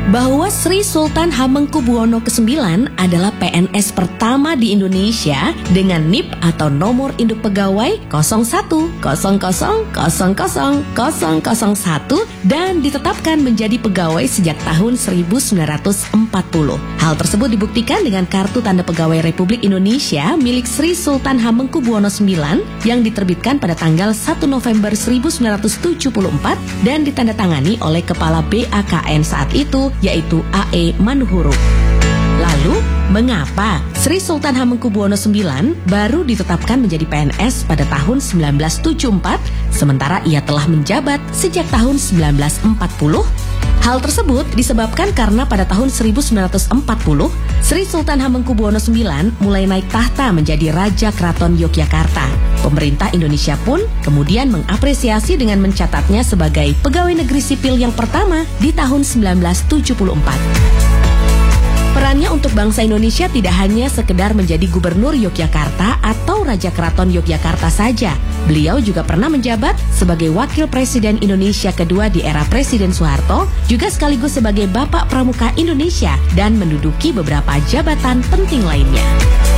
bahwa Sri Sultan Hamengkubuwono ke-9 adalah PNS pertama di Indonesia dengan NIP atau nomor induk pegawai 0100000001 dan ditetapkan menjadi pegawai sejak tahun 1940. Hal tersebut dibuktikan dengan kartu tanda pegawai Republik Indonesia milik Sri Sultan Hamengkubuwono IX yang diterbitkan pada tanggal 1 November 1974 dan ditandatangani oleh Kepala BAKN saat itu, yaitu A.E. Manuhuru. Lalu, mengapa Sri Sultan Hamengkubuwono IX baru ditetapkan menjadi PNS pada tahun 1974, sementara ia telah menjabat sejak tahun 1940? Hal tersebut disebabkan karena pada tahun 1940, Sri Sultan Hamengkubuwono IX mulai naik tahta menjadi Raja Keraton Yogyakarta. Pemerintah Indonesia pun kemudian mengapresiasi dengan mencatatnya sebagai pegawai negeri sipil yang pertama di tahun 1974. Perannya untuk bangsa Indonesia tidak hanya sekedar menjadi Gubernur Yogyakarta atau Raja Keraton Yogyakarta saja. Beliau juga pernah menjabat sebagai Wakil Presiden Indonesia kedua di era Presiden Soeharto, juga sekaligus sebagai Bapak Pramuka Indonesia dan menduduki beberapa jabatan penting lainnya.